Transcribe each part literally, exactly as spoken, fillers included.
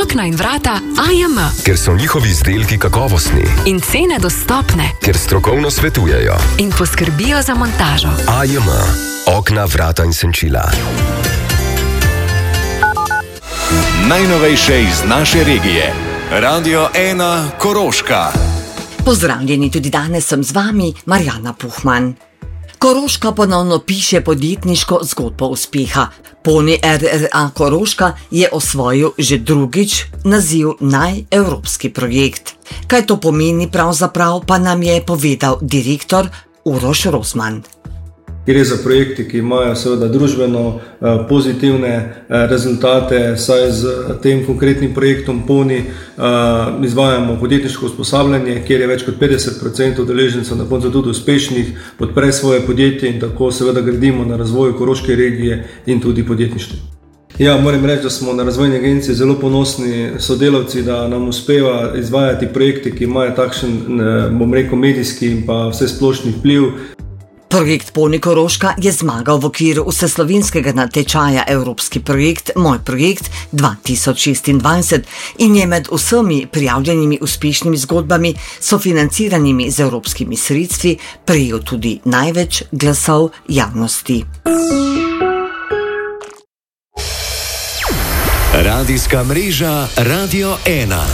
Okna in vrata A J M. Ker so njihovi izdelki kakovostni. In cene dostopne. Ker strokovno svetujejo. In poskrbijo za montažo. A J M. Okna, vrata in senčila. Najnovejše iz naše regije. Radio ena Koroška. Pozdravljeni, tudi danes sem z vami, Marjana Puhman. Koroška ponovno piše podjetniško zgodbo uspeha. Poni R R A Koroška je osvojil že drugič naziv najevropski projekt. Kaj to pomeni pravzaprav, pa nam je povedal direktor Uroš Rozman. Gre za projekte, ki imajo seveda družbeno pozitivne rezultate, saj z tem konkretnim projektom Poni izvajamo podjetniško usposabljanje, kjer je več kot petdeset procentov udeležencev na koncu tudi uspešnih, podpre svoje podjetje in tako seveda gradimo na razvoju koroške regije in tudi podjetništva. Ja, moram reči, da smo na razvojni agenciji zelo ponosni sodelavci, da nam uspeva izvajati projekte, ki imajo takšen, bom rekel, medijski in pa vsesplošni vpliv. Projekt Poni Koroška je zmagal v okviru vseslovenskega natečaja Evropski projekt Moj projekt dva tisoč šestindvajset in je med vsemi prijavljenimi uspešnimi zgodbami, sofinanciranimi z evropskimi sredstvi, prejel tudi največ glasov javnosti. Radijska mreža Radio ena.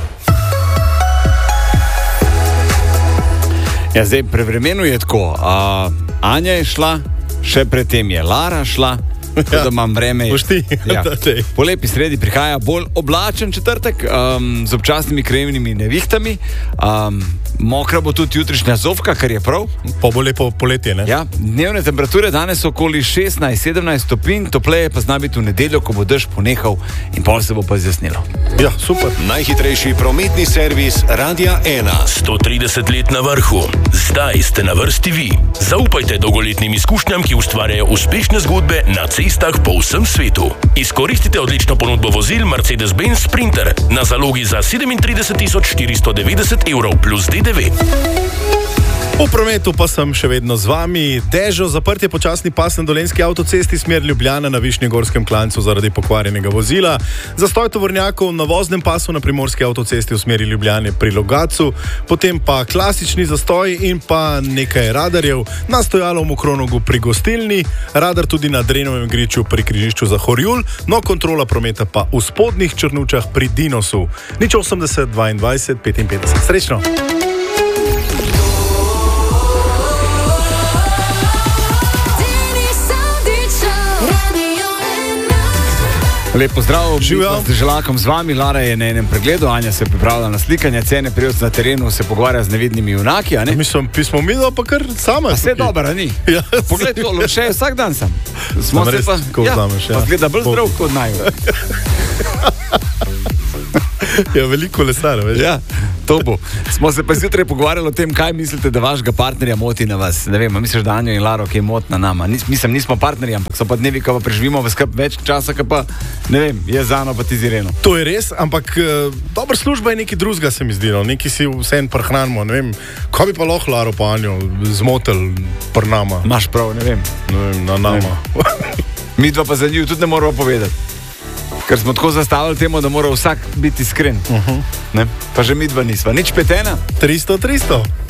Ja, zdaj, pri vremenu je tako. A, Anja je šla, še predtem je Lara šla, tako da imam vreme. Pošti. Ja. Po lepi sredi prihaja bolj oblačen četrtek, um, z občasnimi krajevnimi nevihtami. Um, mokra bo tudi jutrišnja zofka, kar je prav. Pa bo lepo poletje, ne? Ja, dnevne temperature danes so okoli šestnajst sedemnajst stopinj, topleje pa zna biti v nedeljo, ko bo dež ponehal in pol se bo pa zjasnilo. Ja, super. Najhitrejši prometni servis Radia ena. sto trideset let na vrhu. Zdaj ste na vrsti vi. Zaupajte dolgoletnim izkušnjam, ki ustvarjajo uspešne zgodbe na cestah po vsem svetu. Izkoristite odlično ponudbo vozil Mercedes-Benz Sprinter na zalogi za sedemintrideset tisoč štiristo devetdeset evrov plus D D V. V prometu pa sem še vedno z vami. Dežo, zaprtje počasni pas na Dolenjski avtocesti smer Ljubljana na Višnjegorskem klancu zaradi pokvarjenega vozila. Zastoj tovornjakov na voznem pasu na Primorski avtocesti v smeri Ljubljane pri Logatcu, potem pa klasični zastoj in pa nekaj radarjev na stojalom v Kronogu pri Gostilni, radar tudi na Drenovem griču pri križišču za Horjul, no kontrola prometa pa v spodnjih Črnučah pri Dinosu. Nič osemdeset dvaindvajset petinpetdeset. Srečno! Lep pozdrav, živjo z Želakom z vami. Lara je na enem pregledu, Anja se pripravlja na slikanje, cene prijevc na terenu, se pogovarja z nevidnimi junaki, a ne? Mi smo pismo midlo pa kar sama. A vse dobro, ni? Ja. Pogled, to, še vsak dan sem. Smo Sam se res, pa, ko ja, vzameš, ja. Pa zgleda bolj zdrav kot naju. Ja, veliko lesar, veš. Ja, to bo. Smo se pa zjutraj pogovarjali o tem, kaj mislite, da vašega partnerja moti na vas. Ne vem, misliš, da Anjo in Laro, ki je mot na nama. Nis, mislim, nismo partnerji, ampak so pa dnevi, ko pa preživimo v skrb več časa, ki pa, ne vem, je Zano pa ti Zireno. To je res, ampak uh, dobra služba je nekaj drugega, se mi zdi, no. Nekaj si vsem prehranimo, ne vem, ko bi pa lahko Laro pa Anjo zmotel pr nama. Maš prav, ne vem. Ne vem, na nama. Mi dva pa za njiju tudi ne moramo povedati. Ker smo tako zastavili temu, da mora vsak biti iskren. Uh-huh. Ne? Pa že mi dva nisva. Nič petena? tristo tristo.